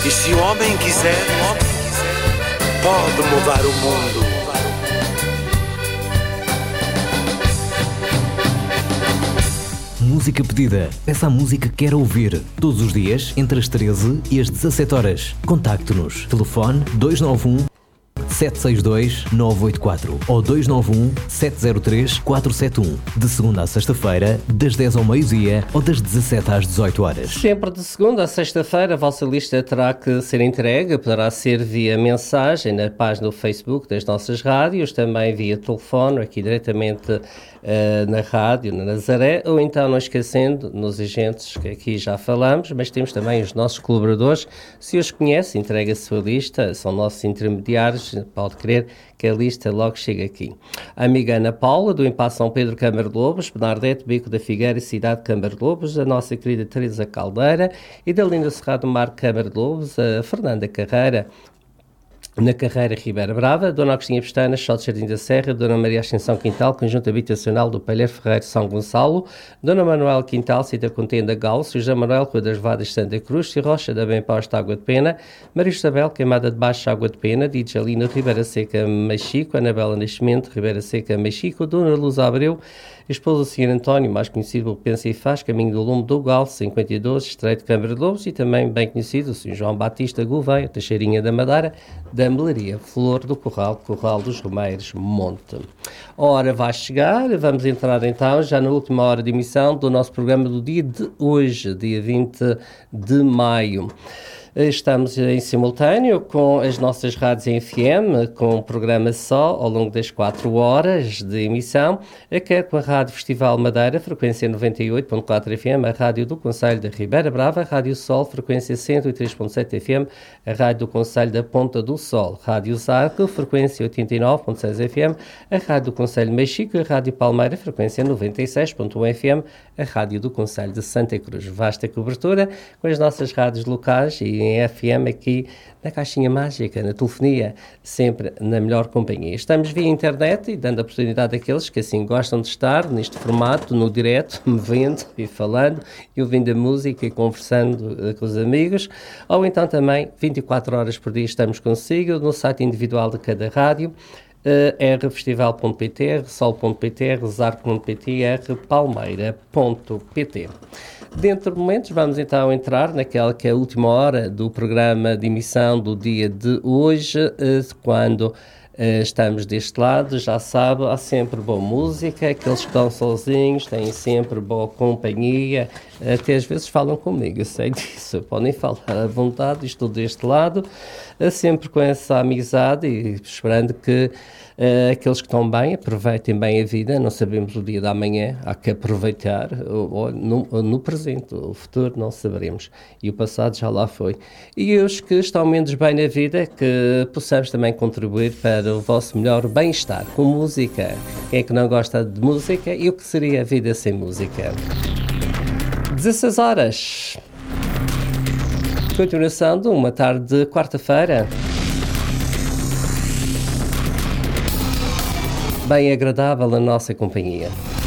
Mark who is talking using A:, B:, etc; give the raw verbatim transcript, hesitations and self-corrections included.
A: E se o homem quiser, pode mudar o mundo.
B: Música pedida. Peça a música que quer ouvir. Todos os dias, entre as treze e as dezassete horas. Contacte-nos. Telefone dois nove um, sete seis dois, nove oito quatro ou dois nove um, sete zero três, quatro sete um. De segunda a sexta-feira, das dez ao meio-dia ou das dezassete às dezoito horas.
C: Sempre de segunda a sexta-feira, a vossa lista terá que ser entregue. Poderá ser via mensagem na página do Facebook das nossas rádios, também via telefone, aqui diretamente uh, na rádio, na Nazaré, ou então, não esquecendo, nos agentes que aqui já falamos, mas temos também os nossos colaboradores. Se os conhece, entregue a sua lista, são nossos intermediários, pode crer que a lista logo chega aqui. A amiga Ana Paula, do Impasse São Pedro, Câmara de Lobos, Bernardete, Bico da Figueira, Cidade de Câmara de Lobos, a nossa querida Teresa Caldeira e da Linda Cerrado Mar, Câmara de Lobos, a Fernanda Carreira, na Carreira Ribeira Brava, Dona Agostinha Pestana, Só de Jardim da Serra, Dona Maria Ascensão Quintal, Conjunto Habitacional do Palheiro Ferreiro São Gonçalo, Dona Manuel Quintal, Cida Contenda Galo, José Manuel Rua das Vadas Santa Cruz, Rocha da Bem Posta Água de Pena, Maria Isabel Queimada de Baixo Água de Pena, Didjalina Ribeira Seca Machico, Anabela Nascimento Ribeira Seca Machico, Dona Luz Abreu, esposa do senhor António, mais conhecido por Pensa e Faz, Caminho do Lume do Gal, cinquenta e dois, Estreito de Câmara de Lobos, e também bem conhecido o senhor João Batista Gouveia, Teixeirinha da Madeira, da Melaria, Flor do Corral, Corral dos Romeiros, Monte. A hora vai chegar, vamos entrar então já na última hora de emissão do nosso programa do dia de hoje, dia vinte de maio. Estamos em simultâneo com as nossas rádios em F M, com um programa só ao longo das quatro horas de emissão, quer com a Rádio Festival Madeira, frequência noventa e oito ponto quatro F M, a Rádio do Concelho da Ribeira Brava, a Rádio Sol, frequência cento e três ponto sete F M, a Rádio do Concelho da Ponta do Sol, Rádio Zarco, frequência oitenta e nove ponto seis F M, a Rádio do Concelho de Mexico, a Rádio Palmeira, frequência noventa e seis ponto um F M, a Rádio do Concelho de Santa Cruz. Vasta cobertura com as nossas rádios locais e em F M aqui na caixinha mágica, na telefonia, sempre na melhor companhia. Estamos via internet e dando a oportunidade àqueles que assim gostam de estar neste formato, no direto, me vendo e falando, e ouvindo a música e conversando uh, com os amigos, ou então também vinte e quatro horas por dia estamos consigo no site individual de cada rádio, Uh, r festival ponto p t, r sol ponto p t, r zarco ponto p t, r palmeira ponto p t. Dentro de momentos vamos então entrar naquela que é a última hora do programa de emissão do dia de hoje, uh, quando Uh, estamos deste lado, já sabe, há sempre boa música, aqueles que estão sozinhos têm sempre boa companhia, até às vezes falam comigo, eu sei disso, podem falar à vontade, estou deste lado, uh, sempre com essa amizade e esperando que uh, aqueles que estão bem aproveitem bem a vida, não sabemos o dia da manhã, há que aproveitar uh, no, no presente, o futuro não saberemos, e o passado já lá foi. E os que estão menos bem na vida, que possamos também contribuir para o vosso melhor bem-estar com música. Quem é que não gosta de música? E o que seria a vida sem música? dezasseis horas. Continuação de uma tarde de quarta-feira. Bem agradável a nossa companhia.